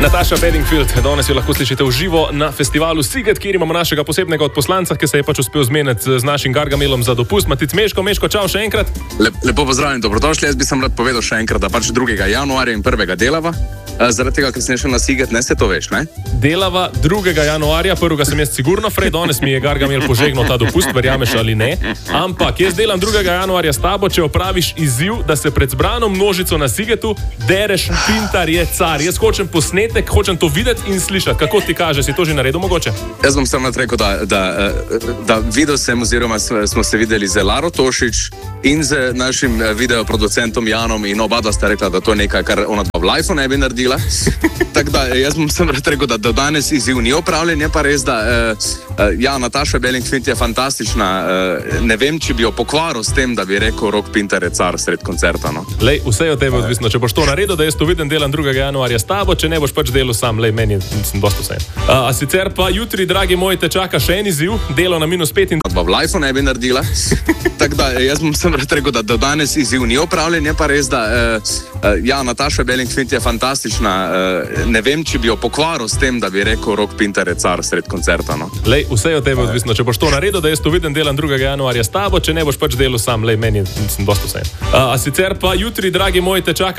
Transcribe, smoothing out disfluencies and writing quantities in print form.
Nataša Bedingfield, danes jo lahko slišite v živo na festivalu Siget, kjer imamo našega posebnega odposlanca, ki se je pač uspel zmeniti z našim Gargamelom za dopust. Matic Meško, čau še enkrat. Lepo pozdravljen, dobrodošli. Jaz bi sem rad povedal še enkrat, da pač 2. januarja in 1. delava. Zaradi tega, ker sem šel na Siget, ne se to veš, ne? Delava 2. januarja, 1. sem jaz sigurno, Fred, danes mi je Gargamel požegnal ta dopust, verjameš ali ne. Ampak jaz delam 2. januarja s tabo, če opraviš izziv, da se pred zbrano množico na Sigetu dereš Pintar je car. Jaz hočem posnetek, hočem to videti in slišati. Kako ti kaže, si to že naredil mogoče? Jaz bom samo rekel, da videl sem, oziroma smo se videli z Laro Tošič in z našim videoproducentom Janom in oba sta rekla, da to je nekaj, kar ona dva v lifeu ne bi naredila. Tako da jaz bom samo rekel, da do danes izziv ni opravljen, je pa res, da Nataša Bedingfield je fantastična. Ne vem, či bi jo pokvaril s tem, da bi rekel Rok Pintar je car sred koncerta. No? Lej, vse je od tebe odvisno. Če boš to naredil, da jaz to vidim, delam 2. januarja s tabo, če ne boš pač delal sam, lej, meni sem dosto vse. A sicer pa jutri, dragi moji, te čaka še en izziv, delo na -5. V lifeu ne bi naredila. Tako da jaz bom samo rekel, da do danes izziv ni opravljen, je pa res, da Nataša Bedingfield je fantastična. Ne vem, či bi jo pokvaril s tem, da bi rekel Rok Pintar je car sred koncerta. No? Lej, vse je od tebe odvisno. Če boš to naredil, da jaz to vidim, delam 2. januarja s tabo, če ne boš pač delal sam, lej, meni sem dosto vse. A sicer pa jutri, dragi moji, te čaka